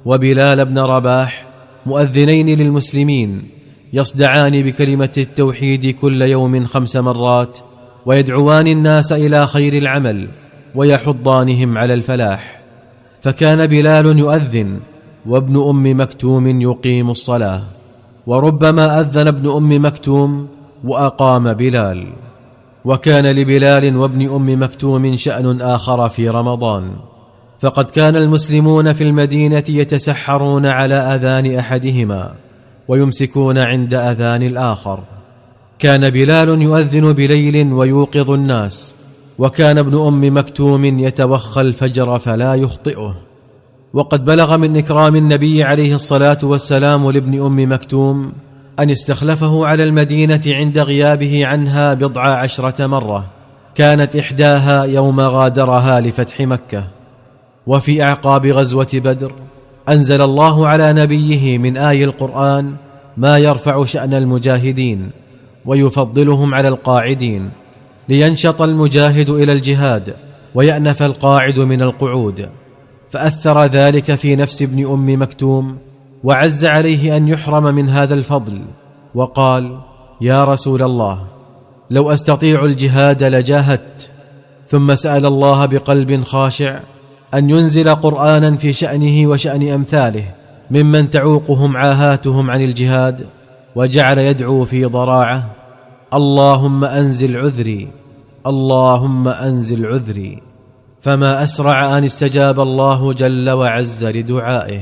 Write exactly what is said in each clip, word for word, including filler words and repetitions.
وبلال بن رباح مؤذنين للمسلمين يصدعان بكلمة التوحيد كل يوم خمس مرات، ويدعوان الناس إلى خير العمل ويحضانهم على الفلاح. فكان بلال يؤذن وابن أم مكتوم يقيم الصلاة، وربما أذن ابن أم مكتوم وأقام بلال. وكان لبلال وابن أم مكتوم شأن آخر في رمضان، فقد كان المسلمون في المدينة يتسحرون على أذان أحدهما ويمسكون عند أذان الآخر. كان بلال يؤذن بليل ويوقظ الناس، وكان ابن أم مكتوم يتوخى الفجر فلا يخطئه. وقد بلغ من إكرام النبي عليه الصلاة والسلام لابن أم مكتوم أن استخلفه على المدينة عند غيابه عنها بضع عشرة مرة، كانت إحداها يوم غادرها لفتح مكة. وفي أعقاب غزوة بدر أنزل الله على نبيه من آي القرآن ما يرفع شأن المجاهدين ويفضلهم على القاعدين، لينشط المجاهد إلى الجهاد ويأنف القاعد من القعود. فأثر ذلك في نفس ابن أم مكتوم، وعز عليه أن يحرم من هذا الفضل، وقال: يا رسول الله، لو أستطيع الجهاد لجاهدت. ثم سأل الله بقلب خاشع أن ينزل قرآنا في شأنه وشأن أمثاله ممن تعوقهم عاهاتهم عن الجهاد، وجعل يدعو في ضراعه: اللهم أنزل عذري، اللهم أنزل عذري. فما أسرع أن استجاب الله جل وعز لدعائه.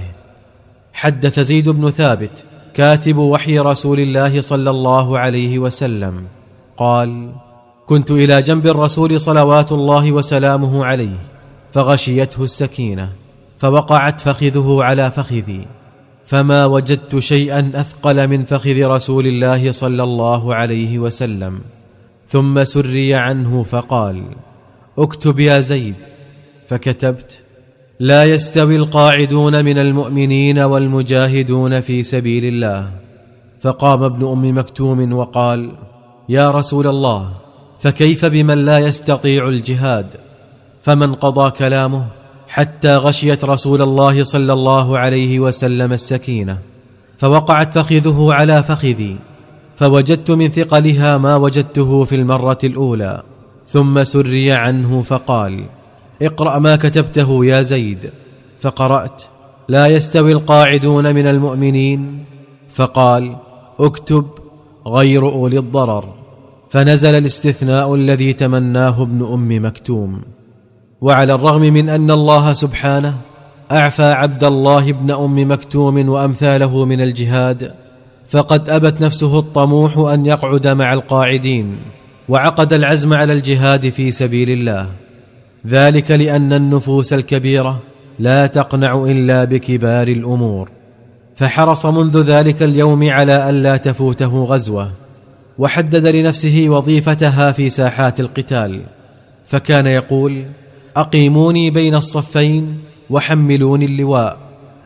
حدث زيد بن ثابت كاتب وحي رسول الله صلى الله عليه وسلم قال: كنت إلى جنب الرسول صلوات الله وسلامه عليه، فغشيته السكينة، فوقعت فخذه على فخذي، فما وجدت شيئا أثقل من فخذ رسول الله صلى الله عليه وسلم. ثم سري عنه فقال: اكتب يا زيد. فكتبت: لا يستوي القاعدون من المؤمنين والمجاهدون في سبيل الله. فقام ابن أم مكتوم وقال: يا رسول الله، فكيف بمن لا يستطيع الجهاد؟ فمن قضى كلامه حتى غشيت رسول الله صلى الله عليه وسلم السكينة، فوقعت فخذه على فخذي، فوجدت من ثقلها ما وجدته في المرة الأولى. ثم سري عنه فقال: اقرأ ما كتبته يا زيد. فقرأت: لا يستوي القاعدون من المؤمنين. فقال: اكتب غير أولي الضرر. فنزل الاستثناء الذي تمناه ابن أم مكتوم. وعلى الرغم من أن الله سبحانه أعفى عبد الله بن أم مكتوم وأمثاله من الجهاد، فقد أبت نفسه الطموح أن يقعد مع القاعدين، وعقد العزم على الجهاد في سبيل الله، ذلك لأن النفوس الكبيرة لا تقنع إلا بكبار الأمور. فحرص منذ ذلك اليوم على ألا تفوته غزوة، وحدد لنفسه وظيفتها في ساحات القتال، فكان يقول: أقيموني بين الصفين وحملوني اللواء،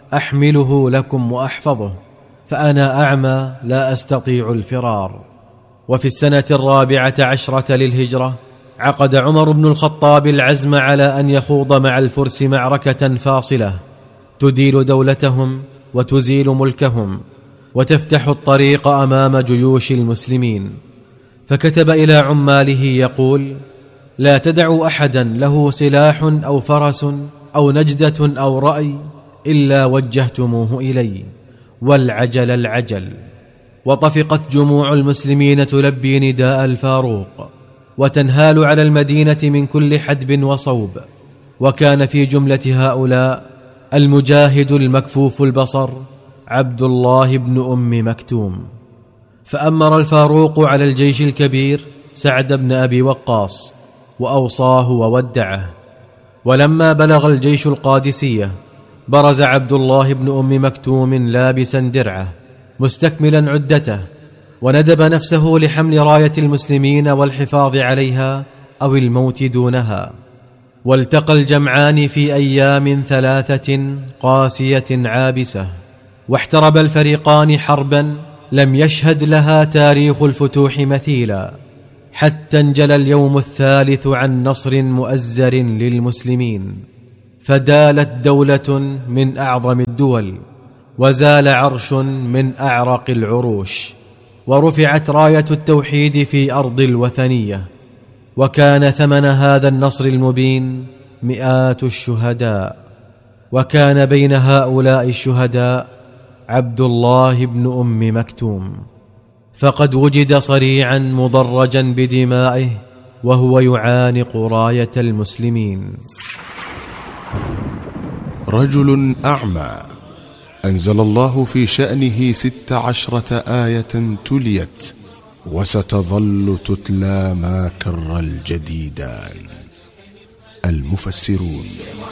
أحمله لكم وأحفظه، فأنا أعمى لا أستطيع الفرار. وفي السنة الرابعة عشرة للهجرة عقد عمر بن الخطاب العزم على أن يخوض مع الفرس معركة فاصلة تديل دولتهم وتزيل ملكهم وتفتح الطريق أمام جيوش المسلمين. فكتب إلى عماله يقول: لا تدعوا أحدا له سلاح أو فرس أو نجدة أو رأي إلا وجهتموه إلي، والعجل العجل. وطفقت جموع المسلمين تلبي نداء الفاروق، وتنهال على المدينة من كل حدب وصوب. وكان في جملة هؤلاء المجاهد المكفوف البصر عبد الله بن أم مكتوم. فأمر الفاروق على الجيش الكبير سعد بن أبي وقاص، وأوصاه وودعه. ولما بلغ الجيش القادسية برز عبد الله بن أم مكتوم لابسا درعه مستكملا عدته، وندب نفسه لحمل راية المسلمين والحفاظ عليها أو الموت دونها. والتقى الجمعان في أيام ثلاثة قاسية عابسة، واحترب الفريقان حربا لم يشهد لها تاريخ الفتوح مثيلا، حتى انجلى اليوم الثالث عن نصر مؤزر للمسلمين. فدالت دولة من أعظم الدول، وزال عرش من أعرق العروش، ورفعت راية التوحيد في أرض الوثنية. وكان ثمن هذا النصر المبين مئات الشهداء، وكان بين هؤلاء الشهداء عبد الله بن أم مكتوم، فقد وجد صريعا مضرجا بدمائه وهو يعانق راية المسلمين. رجل أعمى أنزل الله في شأنه ست عشرة آية تليت وستظل تتلى ما كر الجديدان. المفسرون.